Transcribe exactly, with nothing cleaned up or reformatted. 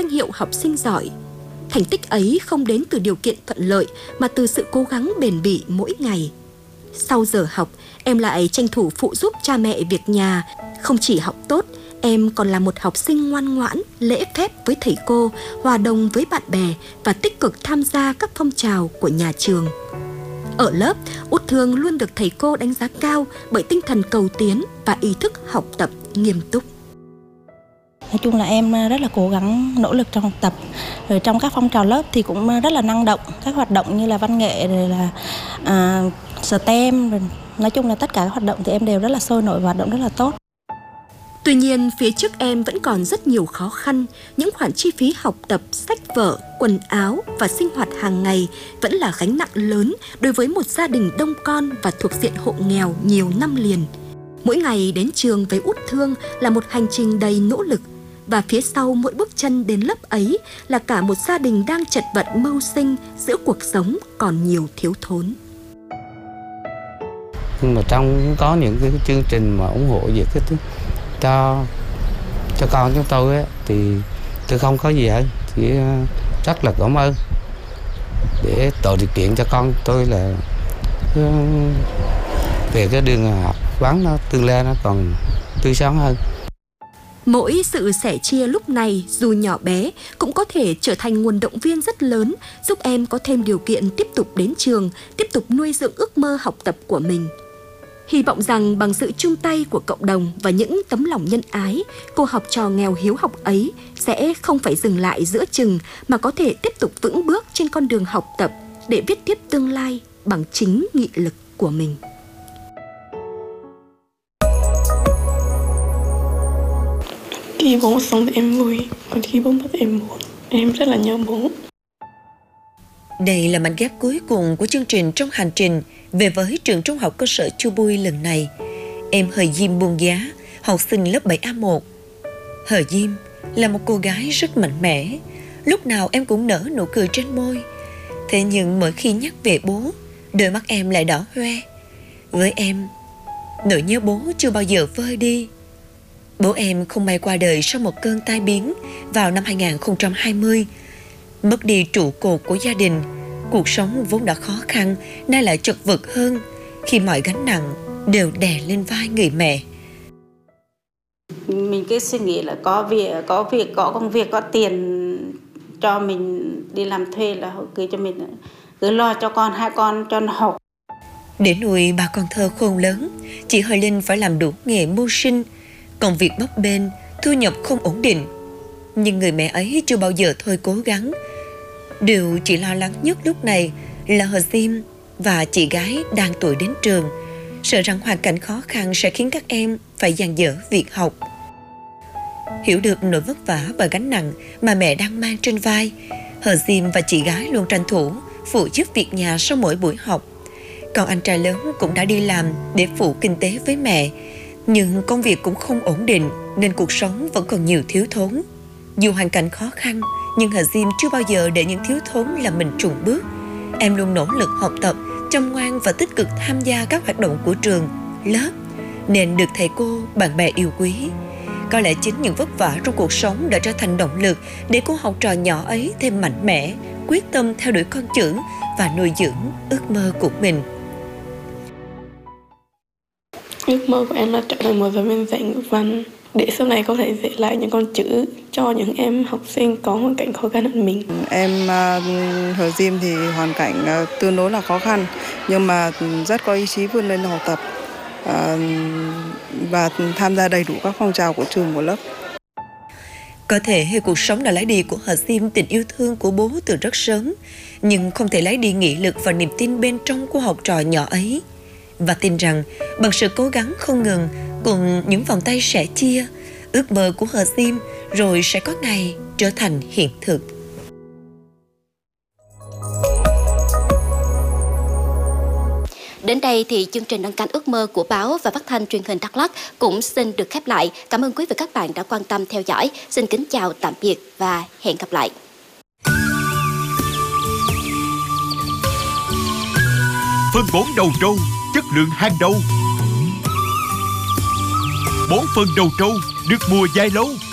danh hiệu học sinh giỏi. Thành tích ấy không đến từ điều kiện thuận lợi mà từ sự cố gắng bền bỉ mỗi ngày. Sau giờ học, em lại tranh thủ phụ giúp cha mẹ việc nhà. Không chỉ học tốt, em còn là một học sinh ngoan ngoãn, lễ phép với thầy cô, hòa đồng với bạn bè và tích cực tham gia các phong trào của nhà trường. Ở lớp, Út Thương luôn được thầy cô đánh giá cao bởi tinh thần cầu tiến và ý thức học tập nghiêm túc. Nói chung là em rất là cố gắng nỗ lực trong học tập. Rồi trong các phong trào lớp thì cũng rất là năng động. Các hoạt động như là văn nghệ, rồi là à, STEM, rồi nói chung là tất cả các hoạt động thì em đều rất là sôi nổi và hoạt động rất là tốt. Tuy nhiên, phía trước em vẫn còn rất nhiều khó khăn. Những khoản chi phí học tập, sách vở, quần áo và sinh hoạt hàng ngày vẫn là gánh nặng lớn đối với một gia đình đông con và thuộc diện hộ nghèo nhiều năm liền. Mỗi ngày đến trường với Út Thương là một hành trình đầy nỗ lực. Và phía sau mỗi bước chân đến lớp ấy là cả một gia đình đang chật vật mưu sinh giữa cuộc sống còn nhiều thiếu thốn. Nhưng mà trong có những cái chương trình mà ủng hộ về cái cho cho con chúng tôi ấy, thì tôi không có gì hết, chỉ rất là cảm ơn để tạo điều kiện cho con tôi là về cái đường học vấn nó tương lai nó còn tươi sáng hơn. Mỗi sự sẻ chia lúc này dù nhỏ bé cũng có thể trở thành nguồn động viên rất lớn, giúp em có thêm điều kiện tiếp tục đến trường, tiếp tục nuôi dưỡng ước mơ học tập của mình. Hy vọng rằng bằng sự chung tay của cộng đồng và những tấm lòng nhân ái, cô học trò nghèo hiếu học ấy sẽ không phải dừng lại giữa chừng mà có thể tiếp tục vững bước trên con đường học tập để viết tiếp tương lai bằng chính nghị lực của mình. Khi bố sống thì em vui, còn khi bố mất thì em buồn. Em rất là nhớ bố. Đây là mảnh ghép cuối cùng của chương trình trong hành trình về với trường trung học cơ sở Chu Bui lần này. Em Hờ Diêm Buôn Giá, học sinh lớp bảy A một. Hờ Diêm là một cô gái rất mạnh mẽ, lúc nào em cũng nở nụ cười trên môi. Thế nhưng mỗi khi nhắc về bố, đôi mắt em lại đỏ hoe. Với em, nỗi nhớ bố chưa bao giờ vơi đi. Bố em không may qua đời sau một cơn tai biến vào năm hai nghìn không trăm hai mươi. Mất đi trụ cột của gia đình, cuộc sống vốn đã khó khăn nay lại chật vật hơn khi mọi gánh nặng đều đè lên vai người mẹ. Mình cứ suy nghĩ là có việc, có việc, có công việc, có tiền cho mình đi làm thuê là họ cứ cho mình, cứ lo cho con, hai con cho nó học. Để nuôi ba con thơ khôn lớn, chị Hờ Linh phải làm đủ nghề mưu sinh, công việc bấp bênh, thu nhập không ổn định. Nhưng người mẹ ấy chưa bao giờ thôi cố gắng. Điều chị lo lắng nhất lúc này là Hờ Diêm và chị gái đang tuổi đến trường, sợ rằng hoàn cảnh khó khăn sẽ khiến các em phải dang dở việc học. Hiểu được nỗi vất vả và gánh nặng mà mẹ đang mang trên vai, Hờ Diêm và chị gái luôn tranh thủ phụ giúp việc nhà sau mỗi buổi học. Còn anh trai lớn cũng đã đi làm để phụ kinh tế với mẹ, nhưng công việc cũng không ổn định nên cuộc sống vẫn còn nhiều thiếu thốn. Dù hoàn cảnh khó khăn, nhưng Hờ Diêm chưa bao giờ để những thiếu thốn làm mình chùn bước. Em luôn nỗ lực học tập, chăm ngoan và tích cực tham gia các hoạt động của trường, lớp, nên được thầy cô, bạn bè yêu quý. Có lẽ chính những vất vả trong cuộc sống đã trở thành động lực để cô học trò nhỏ ấy thêm mạnh mẽ, quyết tâm theo đuổi con chữ và nuôi dưỡng ước mơ của mình. Ước mơ của em là trở thành một giáo viên dạy ngữ văn để sau này có thể dạy lại những con chữ cho những em học sinh có hoàn cảnh khó khăn hơn mình. Em uh, Hờ Diêm thì hoàn cảnh uh, tương đối là khó khăn nhưng mà rất có ý chí vươn lên học tập uh, và tham gia đầy đủ các phong trào của trường của lớp. Có thể cuộc sống đã lấy đi của Hờ Diêm tình yêu thương của bố từ rất sớm, nhưng không thể lấy đi nghị lực và niềm tin bên trong của học trò nhỏ ấy. Và tin rằng bằng sự cố gắng không ngừng cùng những vòng tay sẻ chia, ước mơ của Hờ Diêm rồi sẽ có ngày trở thành hiện thực. Đến đây thì chương trình Nâng cánh ước mơ của báo và phát thanh truyền hình Đắk Lắk cũng xin được khép lại. Cảm ơn quý vị và các bạn đã quan tâm theo dõi. Xin kính chào tạm biệt và hẹn gặp lại. Phân bón đầu trâu, chất lượng hàng đầu. Bón phân đầu trâu được mùa dài lâu.